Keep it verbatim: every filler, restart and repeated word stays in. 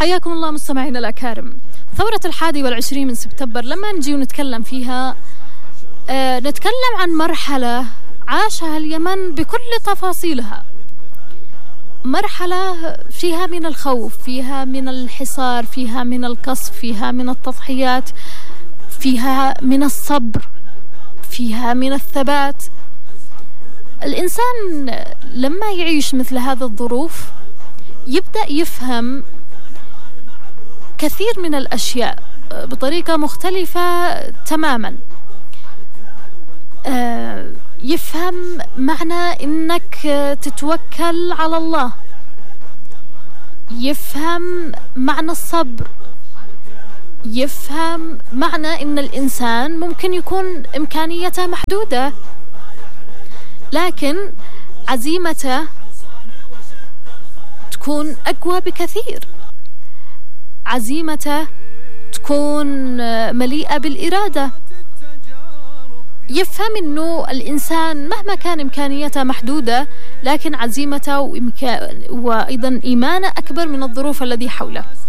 حياكم الله مستمعينا الأكارم. ثورة الحادي والعشرين من سبتمبر لما نجي ونتكلم فيها آه نتكلم عن مرحلة عاشها اليمن بكل تفاصيلها، مرحلة فيها من الخوف، فيها من الحصار، فيها من القصف، فيها من التضحيات، فيها من الصبر، فيها من الثبات. الإنسان لما يعيش مثل هذه الظروف يبدأ يفهم كثير من الأشياء بطريقة مختلفة تماما. يفهم معنى إنك تتوكل على الله، يفهم معنى الصبر، يفهم معنى إن الإنسان ممكن يكون إمكانيته محدودة لكن عزيمته تكون أقوى بكثير، عزيمته تكون مليئة بالإرادة. يفهم إنه الإنسان مهما كان إمكانيته محدودة لكن عزيمته وإمكان وأيضا إيمانه أكبر من الظروف الذي حوله.